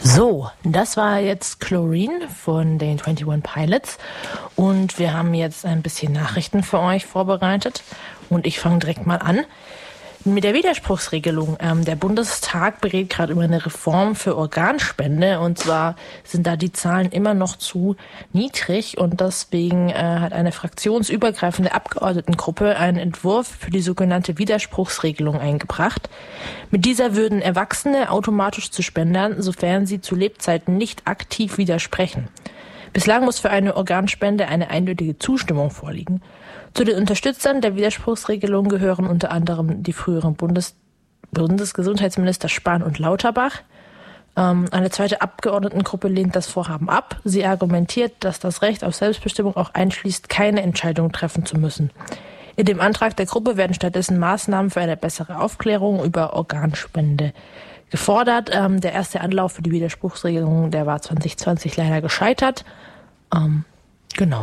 So, das war jetzt Chlorine von den 21 Pilots und wir haben jetzt ein bisschen Nachrichten für euch vorbereitet und ich fange direkt mal an. Mit der Widerspruchsregelung. Der Bundestag berät gerade über eine Reform für Organspende und zwar sind da die Zahlen immer noch zu niedrig und deswegen hat eine fraktionsübergreifende Abgeordnetengruppe einen Entwurf für die sogenannte Widerspruchsregelung eingebracht. Mit dieser würden Erwachsene automatisch zu Spendern, sofern sie zu Lebzeiten nicht aktiv widersprechen. Bislang muss für eine Organspende eine eindeutige Zustimmung vorliegen. Zu den Unterstützern der Widerspruchsregelung gehören unter anderem die früheren Bundesgesundheitsminister Spahn und Lauterbach. Eine zweite Abgeordnetengruppe lehnt das Vorhaben ab. Sie argumentiert, dass das Recht auf Selbstbestimmung auch einschließt, keine Entscheidung treffen zu müssen. In dem Antrag der Gruppe werden stattdessen Maßnahmen für eine bessere Aufklärung über Organspende gefordert. Der erste Anlauf für die Widerspruchsregelung, der war 2020 leider gescheitert. Genau.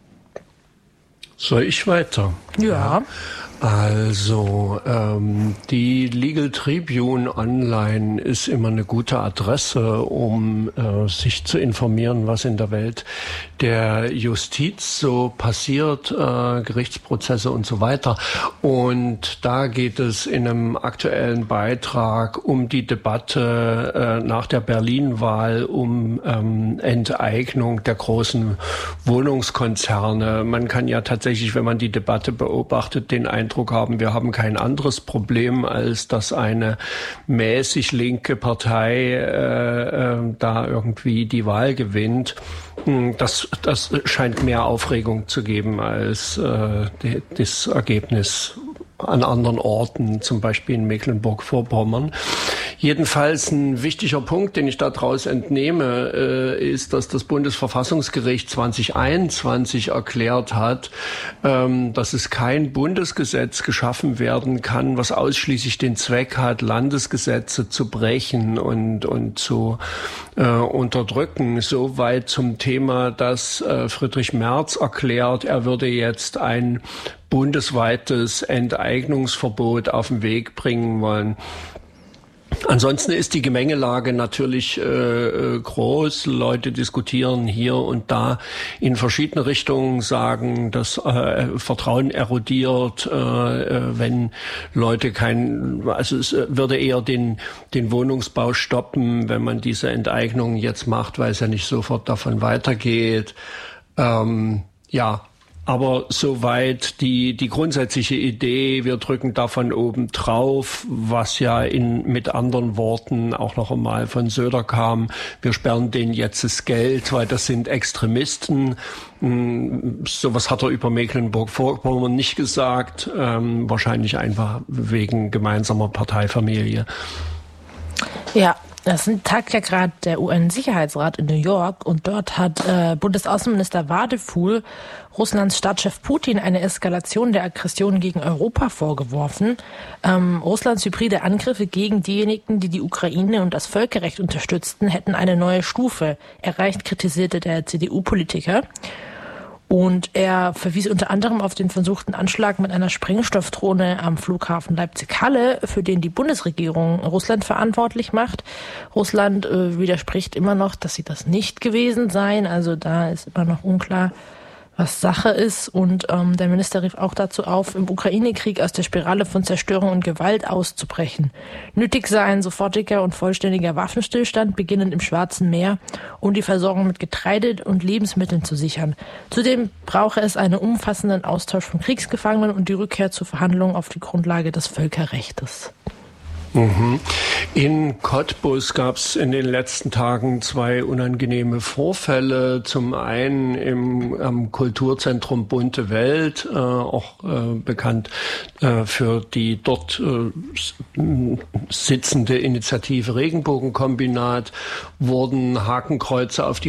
Soll ich weiter? Ja. Also, die Legal Tribune Online ist immer eine gute Adresse, um sich zu informieren, was in der Welt der Justiz so passiert, Gerichtsprozesse und so weiter. Und da geht es in einem aktuellen Beitrag um die Debatte nach der Berlin-Wahl um Enteignung der großen Wohnungskonzerne. Man kann ja tatsächlich, wenn man die Debatte beobachtet, den Eindruck haben, wir haben kein anderes Problem, als dass eine mäßig linke Partei da irgendwie die Wahl gewinnt. Das scheint mehr Aufregung zu geben als das Ergebnis an anderen Orten, zum Beispiel in Mecklenburg-Vorpommern. Jedenfalls ein wichtiger Punkt, den ich daraus entnehme, ist, dass das Bundesverfassungsgericht 2021 erklärt hat, dass es kein Bundesgesetz geschaffen werden kann, was ausschließlich den Zweck hat, Landesgesetze zu brechen und zu unterdrücken. Soweit zum Thema, dass Friedrich Merz erklärt, er würde jetzt ein bundesweites Enteignungsverbot auf den Weg bringen wollen. Ansonsten ist die Gemengelage natürlich groß. Leute diskutieren hier und da in verschiedene Richtungen, sagen, dass Vertrauen erodiert, wenn Leute also es würde eher den Wohnungsbau stoppen, wenn man diese Enteignung jetzt macht, weil es ja nicht sofort davon weitergeht. Aber soweit die grundsätzliche Idee, wir drücken davon oben drauf, was ja mit anderen Worten auch noch einmal von Söder kam, wir sperren denen jetzt das Geld, weil das sind Extremisten. Sowas hat er über Mecklenburg-Vorpommern nicht gesagt, wahrscheinlich einfach wegen gemeinsamer Parteifamilie. Ja. Das tagt ja gerade der UN-Sicherheitsrat in New York und dort hat Bundesaußenminister Wadefuhl Russlands Staatschef Putin eine Eskalation der Aggression gegen Europa vorgeworfen. Russlands hybride Angriffe gegen diejenigen, die die Ukraine und das Völkerrecht unterstützten, hätten eine neue Stufe erreicht, kritisierte der CDU-Politiker. Und er verwies unter anderem auf den versuchten Anschlag mit einer Sprengstoffdrohne am Flughafen Leipzig-Halle, für den die Bundesregierung Russland verantwortlich macht. Russland widerspricht immer noch, dass sie das nicht gewesen seien. Also da ist immer noch unklar, was Sache ist. Und der Minister rief auch dazu auf, im Ukraine-Krieg aus der Spirale von Zerstörung und Gewalt auszubrechen. Nötig sei ein sofortiger und vollständiger Waffenstillstand, beginnend im Schwarzen Meer, um die Versorgung mit Getreide und Lebensmitteln zu sichern. Zudem brauche es einen umfassenden Austausch von Kriegsgefangenen und die Rückkehr zu Verhandlungen auf die Grundlage des Völkerrechtes. In Cottbus gab es in den letzten Tagen 2 unangenehme Vorfälle. Zum einen am Kulturzentrum Bunte Welt, auch bekannt für die dort sitzende Initiative Regenbogenkombinat, wurden Hakenkreuze auf die